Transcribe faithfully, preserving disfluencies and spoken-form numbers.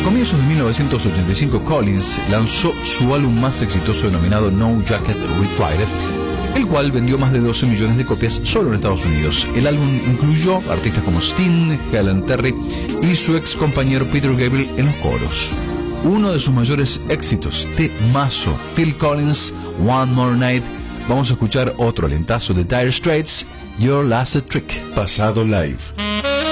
comienzos de mil novecientos ochenta y cinco, Collins lanzó su álbum más exitoso denominado No Jacket Required, el cual vendió más de doce millones de copias solo en Estados Unidos. El álbum incluyó artistas como Sting, Helen Terry y su ex compañero Peter Gabriel en los coros. Uno de sus mayores éxitos, temazo, Phil Collins, One More Night. Vamos a escuchar otro lentazo de Dire Straits, Your Last Trick. Pasado Live.